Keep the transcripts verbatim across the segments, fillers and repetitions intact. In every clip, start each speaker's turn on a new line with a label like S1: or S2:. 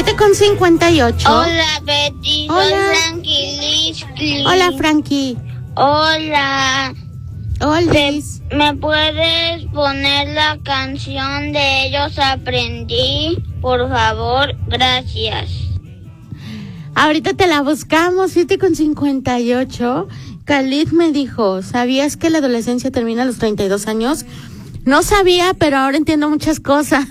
S1: siete con cincuenta y ocho.
S2: Hola, Betty.
S1: Hola.
S2: Soy Frankie Liz.
S1: Hola, Frankie.
S2: Hola.
S1: Hola.
S2: ¿Te- ¿Me puedes poner la canción de Ellos Aprendí? Por favor, gracias.
S1: Ahorita te la buscamos, siete con cincuenta y ocho. Khalid me dijo, ¿sabías que la adolescencia termina a los treinta y dos años? No sabía, pero ahora entiendo muchas cosas.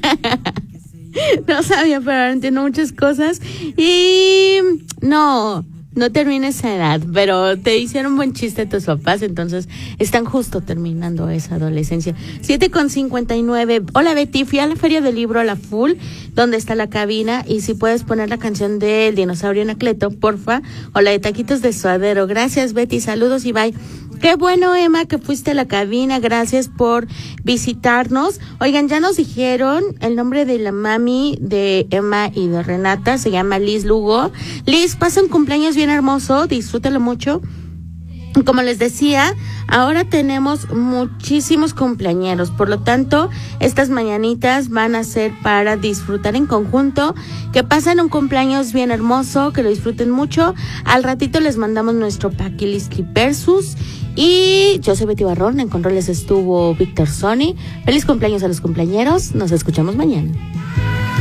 S1: No sabía, pero ahora entiendo muchas cosas. Y no, no termina esa edad, pero te hicieron buen chiste tus papás, entonces están justo terminando esa adolescencia. siete con cincuenta y nueve. Hola, Betty, fui a la feria del libro a la Full, donde está la cabina, y si puedes poner la canción del dinosaurio Anacleto, porfa, o la de Taquitos de Suadero. Gracias, Betty, saludos y bye. Qué bueno, Emma, que fuiste a la cabina. Gracias por visitarnos. Oigan, ya nos dijeron el nombre de la mami de Emma y de Renata. Se llama Liz Lugo. Liz, pasa un cumpleaños bien hermoso. Disfrútalo mucho. Como les decía, ahora tenemos muchísimos cumpleañeros, por lo tanto, estas mañanitas van a ser para disfrutar en conjunto, que pasen un cumpleaños bien hermoso, que lo disfruten mucho. Al ratito les mandamos nuestro Paquiliski Versus, y yo soy Betty Barrón, en controles estuvo Víctor Sony. Feliz cumpleaños a los cumpleañeros, nos escuchamos mañana.